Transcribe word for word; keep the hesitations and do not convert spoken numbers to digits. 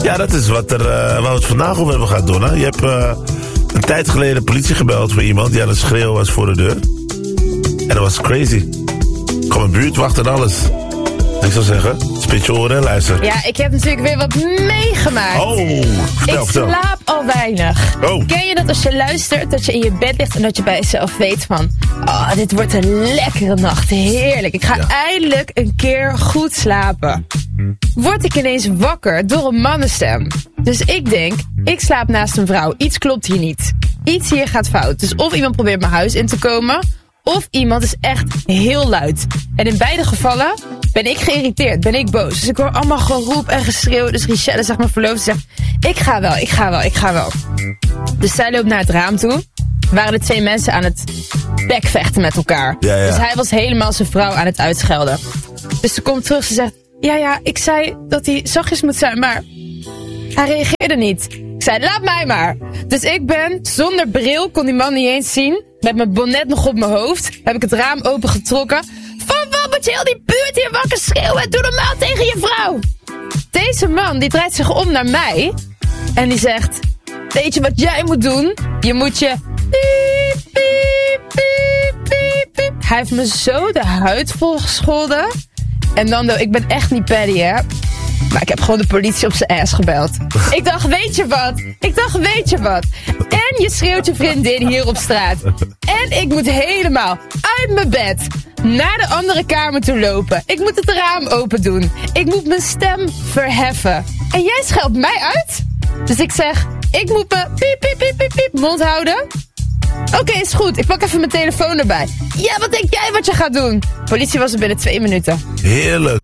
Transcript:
Ja, dat is wat er, uh, waar we het vandaag over hebben gaan doen. Hè? Je hebt uh, een tijd geleden de politie gebeld voor iemand die aan het schreeuwen was voor de deur. En dat was crazy. Kom een buurtwacht en alles. Ik zou zeggen, spit je oren en luister. Ja, ik heb natuurlijk weer wat meegemaakt. Oh, vertel, Ik vertel. slaap al weinig. Oh. Ken je dat als je luistert, dat je in je bed ligt en dat je bij jezelf weet van... Oh, dit wordt een lekkere nacht, heerlijk. Ik ga Ja. eindelijk een keer goed slapen. Word ik ineens wakker door een mannenstem. Dus ik denk, ik slaap naast een vrouw. Iets klopt hier niet. Iets hier gaat fout. Dus of iemand probeert mijn huis in te komen... of iemand is echt heel luid. En in beide gevallen ben ik geïrriteerd, ben ik boos. Dus ik hoor allemaal geroep en geschreeuw. Dus Richelle, zeg maar verloofde, zegt... Ik ga wel, ik ga wel, ik ga wel. Dus zij loopt naar het raam toe. Waren er twee mensen aan het bekvechten met elkaar. Ja, ja. Dus hij was helemaal zijn vrouw aan het uitschelden. Dus ze komt terug, ze zegt... Ja, ja, ik zei dat hij zachtjes moet zijn, maar... Hij reageerde niet. Ik zei, laat mij maar. Dus ik ben, zonder bril, kon die man niet eens zien. Met mijn bonnet nog op mijn hoofd. Heb ik het raam opengetrokken. Van wat moet je heel die buurt hier wakker schreeuwen? Doe normaal tegen je vrouw. Deze man, die draait zich om naar mij. En die zegt, weet je wat jij moet doen? Je moet je... Piep, piep, piep, piep, piep. Hij heeft me zo de huid volgescholden. En Nando, ik ben echt niet paddy, hè. Maar ik heb gewoon de politie op zijn ass gebeld. Ik dacht, weet je wat? Ik dacht, weet je wat? En je schreeuwt je vriendin hier op straat. En ik moet helemaal uit mijn bed naar de andere kamer toe lopen. Ik moet het raam open doen. Ik moet mijn stem verheffen. En jij scheldt mij uit? Dus ik zeg, ik moet mijn piep, piep, piep, piep, piep mond houden. Oké, okay, is goed. Ik pak even mijn telefoon erbij. Ja, wat denk jij wat je gaat doen? Politie was er binnen twee minuten. Heerlijk.